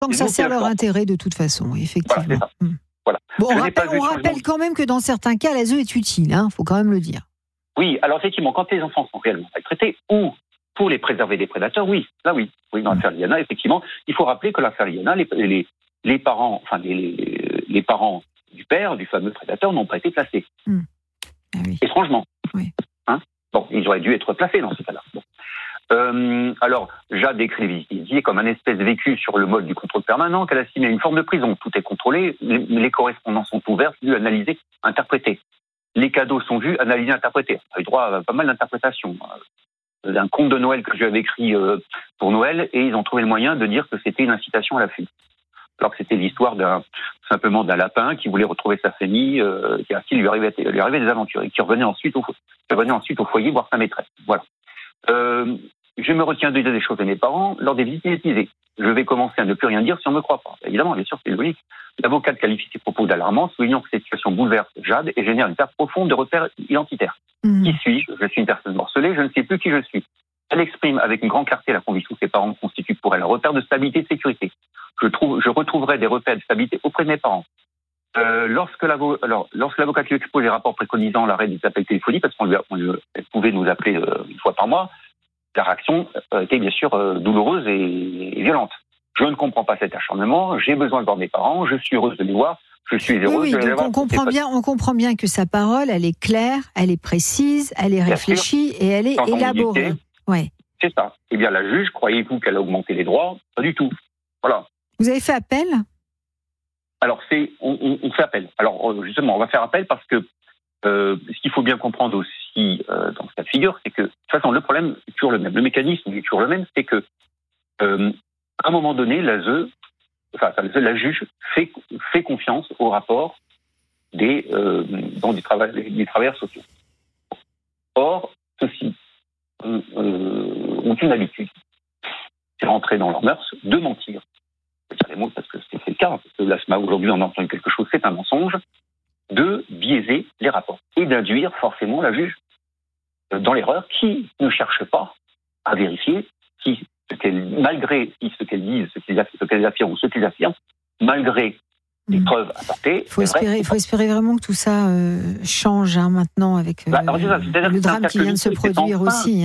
Tant que ça sert leur intérêt de toute façon, effectivement. Voilà, c'est ça. Voilà. Bon, on rappelle quand même que dans certains cas, l'ASE est utile, faut quand même le dire. Oui, alors effectivement, quand les enfants sont réellement maltraités, ou pour les préserver des prédateurs, oui, dans l'affaire Liana, effectivement, il faut rappeler que l'affaire Liana, les parents, les parents du père, du fameux prédateur, n'ont pas été placés. Ah oui. Étrangement. Oui. Bon, ils auraient dû être placés dans ce cas-là. Bon. Alors, Jade décrit les visites comme un espèce vécu sur le mode du contrôle permanent, qu'elle assimile à une forme de prison. Tout est contrôlé, les correspondances sont ouvertes, lues, analysées, interprétées. Les cadeaux sont vus, analysés, interprétés. On a eu droit à pas mal d'interprétations. Un conte de Noël que j'avais écrit pour Noël, et ils ont trouvé le moyen de dire que c'était une incitation à la fuite. Alors que c'était l'histoire simplement d'un lapin qui voulait retrouver sa famille, qui lui arrivait des aventures, et qui revenait ensuite au foyer voir sa maîtresse. Voilà. Je me retiens de dire des choses à mes parents lors des visites médiatisées. Je vais commencer à ne plus rien dire si on ne me croit pas. Évidemment, bien sûr, c'est logique. L'avocate qualifie ces propos d'alarmants, soulignant que cette situation bouleverse Jade et génère une perte profonde de repères identitaires. Qui suis-je ? Je suis une personne morcelée, je ne sais plus qui je suis. Elle exprime avec une grande clarté la conviction que ses parents constituent pour elle un repère de stabilité et de sécurité. Je retrouverai des repères de stabilité auprès de mes parents. Lorsque l'avocate lui expose les rapports préconisant l'arrêt des appels téléphoniques, parce qu'elle pouvait nous appeler une fois par mois, la réaction était bien sûr douloureuse et violente. Je ne comprends pas cet acharnement, j'ai besoin de voir mes parents, je suis heureuse de les voir, je suis heureuse de les voir. On comprend bien que sa parole, elle est claire, elle est précise, elle est réfléchie et elle est élaborée. Ouais. C'est ça. Eh bien, la juge, croyez-vous qu'elle a augmenté les droits ? Pas du tout. Voilà. Vous avez fait appel ? Alors, on fait appel. Alors, justement, on va faire appel parce que ce qu'il faut bien comprendre aussi dans ce cas de figure, c'est que, de toute façon, le problème est toujours le même. Le mécanisme est toujours le même, c'est que, à un moment donné, la juge fait confiance au rapport des travailleurs sociaux. Or, ceux-ci ont une habitude, c'est rentrer dans leurs mœurs, de mentir. Je vais dire les mots parce que c'est le cas, parce que l'ASMA, aujourd'hui, on entend quelque chose, c'est un mensonge, de biaiser les rapports et d'induire forcément la juge dans l'erreur qui ne cherche pas à vérifier si malgré ce qu'elles disent, ce qu'elles affirment ou ce qu'ils affirment, malgré les preuves apportées. Il faut espérer vraiment que tout ça change maintenant avec le drame qui vient de se produire aussi.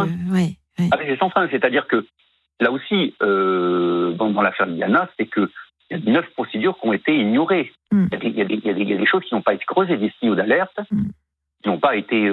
C'est sans fin, c'est-à-dire que là aussi, dans l'affaire Liana, c'est qu'il y a 9 procédures qui ont été ignorées. Il y a des choses qui n'ont pas été creusées, des signaux d'alerte qui n'ont pas été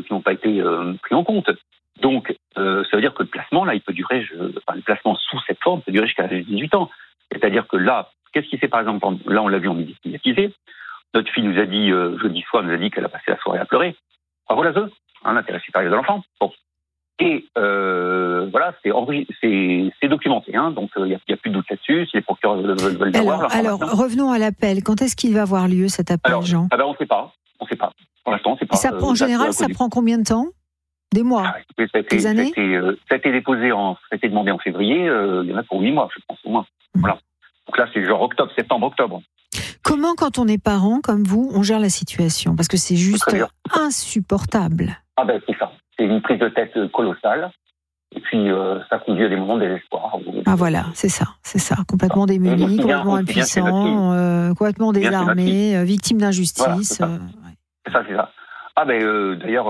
pris en compte. Donc, ça veut dire que le placement, là, il peut durer, le placement sous cette forme peut durer jusqu'à 18 ans. C'est-à-dire que là, qu'est-ce qui s'est, par exemple, là, on l'a vu en médiatisé. Notre fille nous a dit, jeudi soir, qu'elle a passé la soirée à pleurer. Bravo l'ASE, l'intérêt supérieur de l'enfant. Bon. Et voilà, c'est documenté, donc il n'y a plus de doute là-dessus, si les procureurs veulent l'avoir. Alors, revenons à l'appel. Quand est-ce qu'il va avoir lieu, cet appel, Jean ? On ne sait pas. Pour l'instant, on ne sait pas. En général, ça prend combien de temps ? Des mois ? Des années ? Ça a été demandé en février, il y en a pour 8 mois, je pense, au moins. Voilà. Donc là, c'est genre septembre-octobre. Comment, quand on est parent, comme vous, on gère la situation ? Parce que c'est juste insupportable. C'est ça. C'est une prise de tête colossale. Et puis, ça conduit à des moments de désespoir. Voilà, c'est ça. Complètement démunis, complètement impuissants, complètement désarmés, victimes d'injustice. Voilà, c'est ça. D'ailleurs,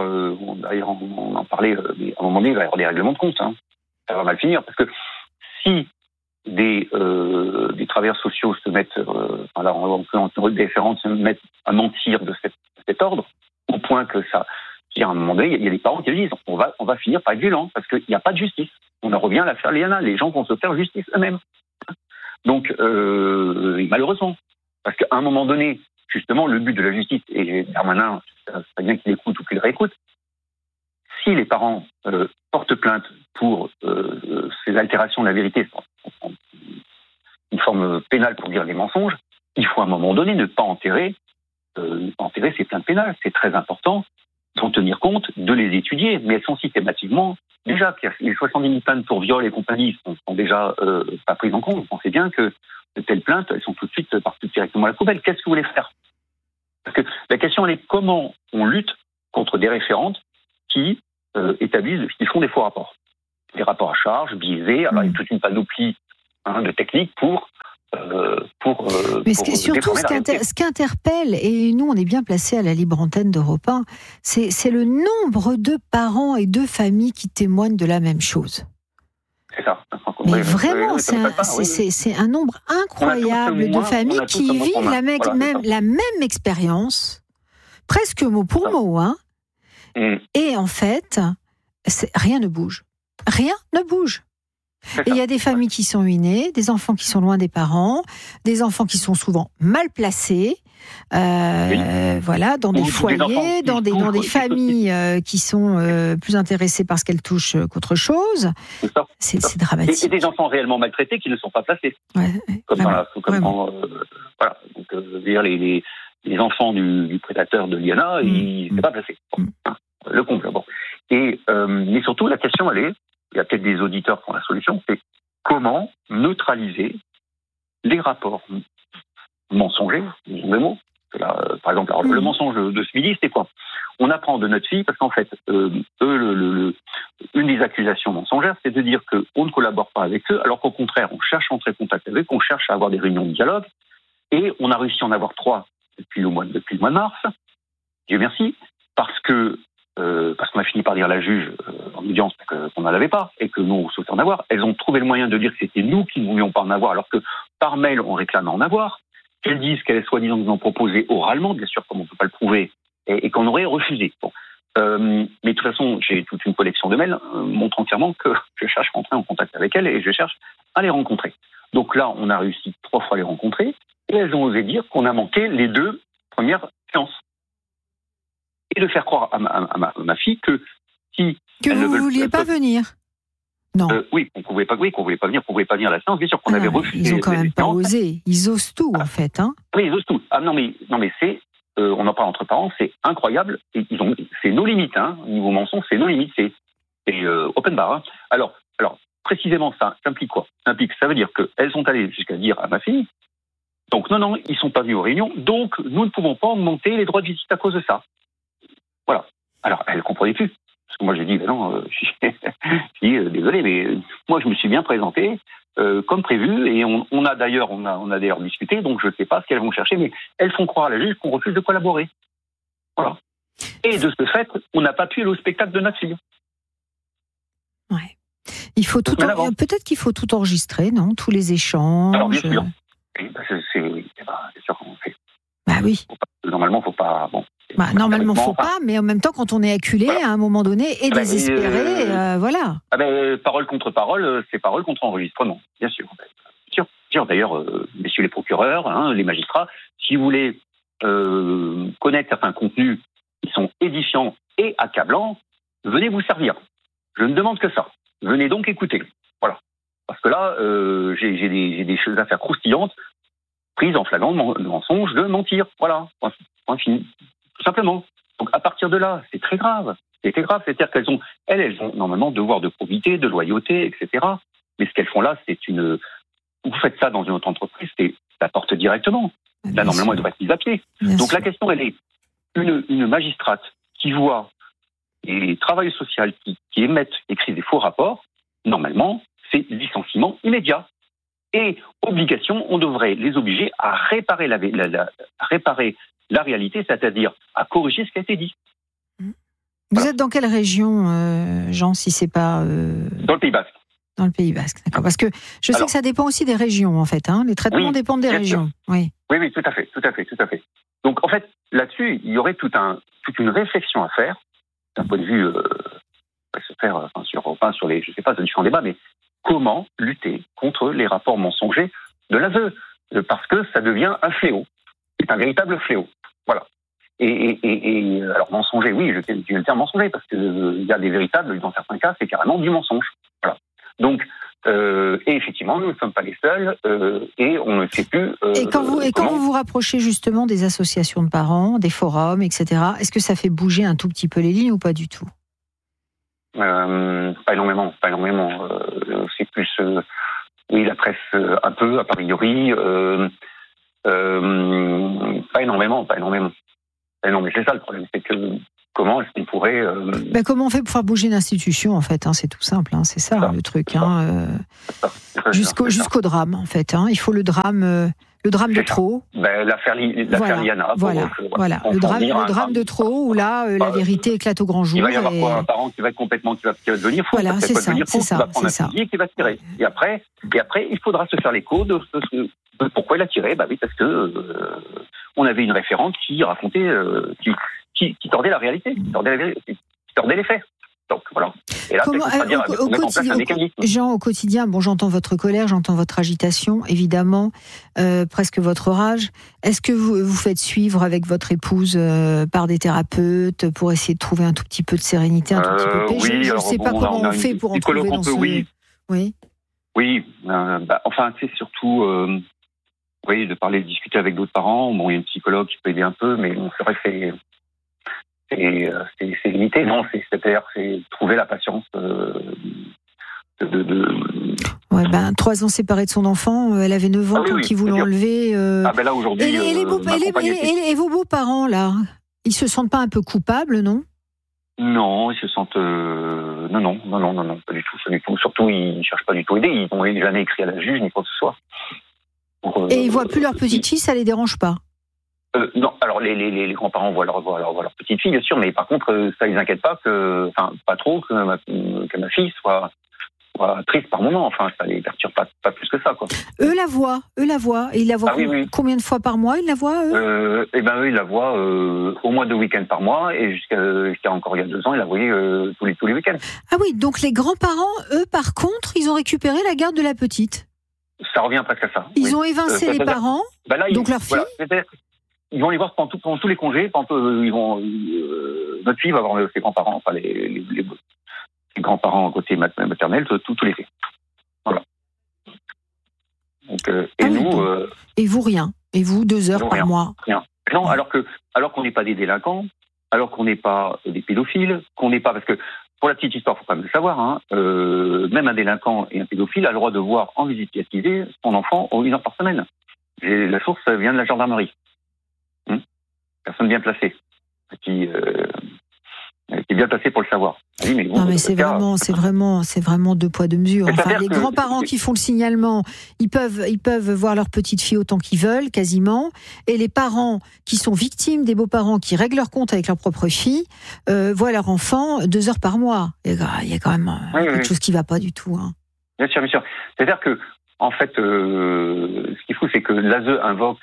on en parlait, à un moment donné, il va y avoir des règlements de compte. Ça va mal finir. Parce que si des travailleurs sociaux se mettent, en référence, se mettent à mentir de cet ordre, au point que ça... À un moment donné, il y a des parents qui disent on va finir par être violents parce qu'il n'y a pas de justice. On en revient à l'affaire Liana. Les gens vont se faire justice eux-mêmes. Donc, malheureusement, parce qu'à un moment donné, justement, le but de la justice, et Darmanin, ça serait bien qu'il écoute ou qu'il réécoute, si les parents portent plainte pour ces altérations de la vérité, une forme pénale pour dire des mensonges, il faut à un moment donné ne pas enterrer ces plaintes pénales. C'est très important d'en tenir compte, de les étudier, mais elles sont systématiquement, déjà, les 70 000 plaintes pour viol et compagnie sont déjà pas prises en compte. Vous pensez bien que de telles plaintes, elles sont tout de suite parties directement à la poubelle. Qu'est-ce que vous voulez faire ? Parce que la question, elle est comment on lutte contre des référentes qui qui font des faux rapports. Des rapports à charge, biaisés, alors il y a toute une panoplie de techniques pour Mais surtout, ce qui interpelle, et nous on est bien placés à la libre antenne d'Europe 1, c'est le nombre de parents et de familles qui témoignent de la même chose. C'est ça. Mais vraiment, c'est un nombre incroyable de familles qui vivent la même expérience, presque mot pour mot. Hein. Et en fait, rien ne bouge. Rien ne bouge. Et il y a des familles qui sont ruinées, des enfants qui sont loin des parents, des enfants qui sont souvent mal placés, voilà, dans des foyers, dans des familles qui sont plus intéressées par ce qu'elles touchent qu'autre chose. C'est dramatique. Et des enfants réellement maltraités qui ne sont pas placés. Voilà. Donc, les enfants du prédateur de Liana, ils ne sont pas placés. Le comble. Bon. Mais surtout, la question, il y a peut-être des auditeurs qui ont la solution, c'est comment neutraliser les rapports mensongers, disons les mots. Par exemple, le mensonge de ce midi, c'était quoi? On apprend de notre fille, parce qu'en fait, une des accusations mensongères, c'est de dire qu'on ne collabore pas avec eux, alors qu'au contraire, on cherche à entrer en contact avec eux, on cherche à avoir des réunions de dialogue, et on a réussi à en avoir 3 depuis le mois de mars, Dieu merci, parce qu'on a fini par dire à la juge en audience qu'on n'en avait pas et que nous, on souhaitait en avoir. Elles ont trouvé le moyen de dire que c'était nous qui ne voulions pas en avoir, alors que par mail, on réclamait en avoir. Qu'elles disent qu'elles soi-disant nous ont proposé oralement, bien sûr, comme on ne peut pas le prouver, et qu'on aurait refusé. Bon. Mais de toute façon, j'ai toute une collection de mails montrant clairement que je cherche à entrer en contact avec elles et je cherche à les rencontrer. Donc là, on a réussi 3 fois à les rencontrer et elles ont osé dire qu'on a manqué les 2 premières séances. Et de faire croire à ma fille que si... Que vous ne vouliez pas venir. Non. Oui, qu'on voulait pas venir à la séance, bien sûr qu'on avait refusé. Ils ont quand même pas osé. Ils osent tout, en fait. Hein. Oui, ils osent tout. Non, mais c'est... on en parle entre parents, c'est incroyable. C'est nos limites, hein. Niveau mensonge, c'est nos limites. C'est open bar. Hein. Alors, précisément, ça implique quoi? Ça veut dire qu'elles sont allées jusqu'à dire à ma fille, donc non, ils sont pas venus aux réunions, donc nous ne pouvons pas augmenter les droits de visite à cause de ça. Voilà. Alors, elle ne comprenait plus. Parce que moi, j'ai dit, désolé, mais moi, je me suis bien présenté comme prévu, et on a d'ailleurs discuté, donc je ne sais pas ce qu'elles vont chercher, mais elles font croire à la juge qu'on refuse de collaborer. Voilà. Et de ce fait, on n'a pas pu aller au spectacle de notre fille. Ouais. Peut-être qu'il faut tout enregistrer, non? Tous les échanges. Alors, bien sûr. C'est sûr qu'on fait. Bah oui. Normalement, il ne faut pas... Bon. Normalement, faut pas, mais en même temps, quand on est acculé, à un moment donné, et désespéré, voilà. Parole contre parole, c'est parole contre enregistrement, bien sûr. D'ailleurs, messieurs les procureurs, les magistrats, si vous voulez connaître certains contenus qui sont édifiants et accablants, venez vous servir. Je ne demande que ça. Venez donc écouter. Voilà. Parce que là, j'ai des choses à faire croustillantes, prises en flagrant mensonge, de mentir. Voilà. Point fini. Tout simplement. Donc à partir de là, c'est très grave. C'est-à-dire qu'elles ont normalement devoir de probité, de loyauté, etc. Mais ce qu'elles font là, vous faites ça dans une autre entreprise, c'est la porte directement. Là, normalement, elle devrait être mise à pied. Donc la question, elle est une magistrate qui voit les travailleurs sociaux qui écrivent des faux rapports, normalement, c'est licenciement immédiat. Et obligation, on devrait les obliger à réparer la réalité, c'est-à-dire à corriger ce qui a été dit. Vous êtes dans quelle région, Jean, si c'est pas... Dans le Pays Basque. Dans le Pays Basque, d'accord. Parce que je sais que ça dépend aussi des régions, en fait. Les traitements dépendent des régions. Oui, tout à fait. Donc, en fait, là-dessus, il y aurait toute une réflexion à faire, d'un point de vue, se faire sur les, je sais pas, différents débats, mais comment lutter contre les rapports mensongers de l'ASE, parce que ça devient un fléau. C'est un véritable fléau. Voilà. Et alors, mensonger, oui, je vais le terme mensonger, parce qu'il y a des véritables, dans certains cas, c'est carrément du mensonge. Voilà. Donc, et effectivement, nous ne sommes pas les seuls, et on ne sait plus... quand vous vous rapprochez justement des associations de parents, des forums, etc., est-ce que ça fait bouger un tout petit peu les lignes ou pas du tout? Pas énormément. C'est plus... oui, la presse, un peu, a priori... pas énormément. Mais c'est ça le problème, c'est que comment est-ce qu'on pourrait... comment on fait pour faire bouger une institution, en fait, c'est tout simple, c'est ça le truc. Jusqu'au drame, en fait. Il faut le drame de trop. L'affaire Liana. Voilà. Le drame de trop, où là, la vérité éclate au grand jour. Il va y avoir un parent qui va devenir fou. Voilà, c'est ça. Qui va prendre un fusil et qui va tirer. Et après, il faudra se faire l'écho de pourquoi il a tiré. Oui, parce que on avait une référente qui racontait, qui tordait la réalité, qui tordait les faits. Donc voilà. Et là, Jean, au quotidien, j'entends votre colère, j'entends votre agitation, évidemment, presque votre rage. Est-ce que vous faites suivre avec votre épouse par des thérapeutes pour essayer de trouver un tout petit peu de sérénité, un tout petit peu de paix? Oui, je ne sais pas comment on fait pour en trouver dans ce... Oui. Enfin, c'est surtout... de parler, de discuter avec d'autres parents. Il y a une psychologue qui peut aider un peu, mais c'est vrai que c'est limité. Non, c'est-à-dire c'est trouver la patience Ouais, 3 ans séparée de son enfant, elle avait 9 ans quand ils voulaient l'enlever. Là aujourd'hui. Et vos beaux-parents là, ils se sentent pas un peu coupables, non? Non, ils se sentent non, pas du tout. Surtout, ils cherchent pas du tout à aider. Ils n'ont jamais écrit à la juge ni quoi que ce soit. Et ils voient plus leur petite fille, ça les dérange pas? Non, alors les grands-parents voient leur petite fille, bien sûr, mais par contre, ça les inquiète pas pas trop que ma fille soit triste par moment. Enfin, ça les perturbe pas plus que ça, quoi. Eux la voient. Et ils la voient combien de fois par mois? Ils la voient, eux? Eux, ils la voient au moins 2 week-ends par mois, et jusqu'à encore il y a 2 ans, ils la voyaient tous les week-ends. Ah oui, donc les grands-parents, eux, par contre, ils ont récupéré la garde de la petite. Ça revient presque à ça. Ils ont évincé les parents, donc leur fille. Voilà, ils vont les voir pendant tous les congés. Notre fille va voir ses grands-parents, enfin les grands-parents côté maternel, tous les faits. Voilà. Donc, et vous, rien. Et vous, 2 heures par mois. Rien. Non, alors qu'on n'est pas des délinquants, alors qu'on n'est pas des pédophiles, qu'on n'est pas... Parce que, pour la petite histoire, il faut quand même le savoir, même un délinquant et un pédophile a le droit de voir en visite guidée son enfant 1 heure par semaine. La source vient de la gendarmerie. Personne bien placée, qui est bien placé pour le savoir. Oui, mais c'est vraiment 2 poids 2 mesures. Enfin, les grands-parents qui font le signalement, ils peuvent voir leur petite fille autant qu'ils veulent, quasiment. Et les parents qui sont victimes des beaux-parents qui règlent leur compte avec leur propre fille, voient leur enfant 2 heures par mois. Il y a quand même quelque chose qui ne va pas du tout. Bien sûr. C'est-à-dire que, en fait, ce qu'il faut, c'est que l'ASE invoque...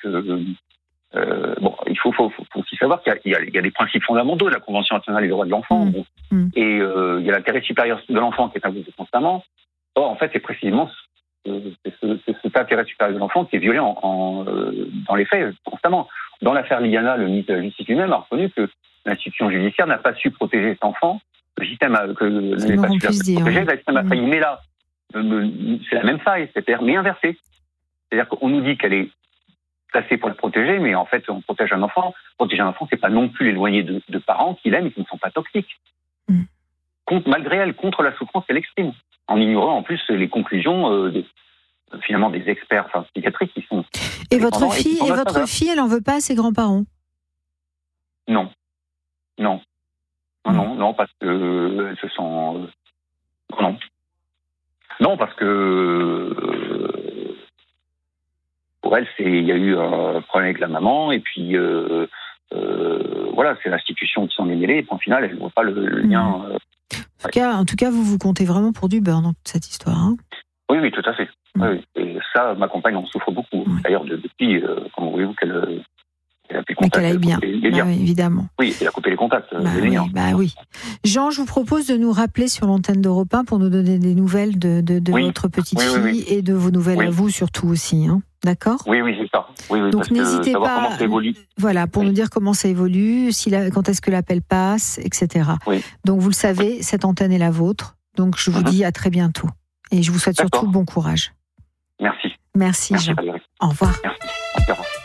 il faut aussi savoir qu'il y a des principes fondamentaux de la Convention nationale des droits de l'enfant, et il y a l'intérêt supérieur de l'enfant qui est invoqué constamment. Or, en fait, c'est précisément cet intérêt supérieur de l'enfant qui est violé dans les faits constamment. Dans l'affaire Liana, le ministre de la Justice lui-même a reconnu que l'institution judiciaire n'a pas su protéger cet enfant, le système a failli. Mais là, c'est la même faille, mais inversée. C'est-à-dire qu'on nous dit qu'elle est placé pour le protéger, mais en fait, on protège un enfant. Protéger un enfant, c'est pas non plus l'éloigner de parents qu'il aime et qui ne sont pas toxiques. Malgré elle, contre la souffrance qu'elle exprime, en ignorant en plus les conclusions finalement des experts psychiatriques qui sont... Et votre fille, elle en veut pas à ses grands-parents? Non, parce que elle se sent... Non, parce que... Pour elle, il y a eu un problème avec la maman, et puis c'est l'institution qui s'en est mêlée, et puis au final, elle ne voit pas le lien. En tout cas, vous comptez vraiment pour du beurre dans toute cette histoire. Oui, tout à fait. Oui. Et ça, ma compagne en souffre beaucoup. D'ailleurs, depuis, comment voulez-vous qu'elle a pu mais qu'elle aille bien, évidemment. Oui, elle a coupé les contacts, les liens. Oui. Jean, je vous propose de nous rappeler sur l'antenne d'Europe 1 pour nous donner des nouvelles de votre petite fille et de vos nouvelles à vous surtout aussi. D'accord ? Oui, c'est ça. Oui, donc n'hésitez pas. Voilà, pour nous dire comment ça évolue, quand est-ce que l'appel passe, etc. Oui. Donc vous le savez, cette antenne est la vôtre. Donc je vous dis à très bientôt. Et je vous souhaite surtout bon courage. Merci. Merci Jean. Valérie. Au revoir. Merci. Au revoir.